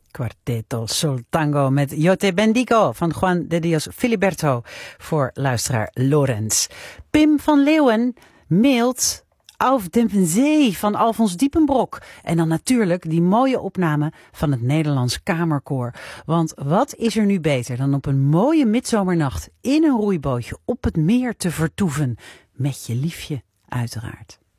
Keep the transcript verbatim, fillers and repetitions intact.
Quarteto Sol Tango met Yo te bendigo van Juan de Dios Filiberto voor luisteraar Lorenz. Pim van Leeuwen mailt Auf dem Zee van Alfons Diepenbrok. En dan natuurlijk die mooie opname van het Nederlands Kamerkoor. Want wat is er nu beter dan op een mooie midzomernacht in een roeibootje op het meer te vertoeven. Met je liefje, uiteraard.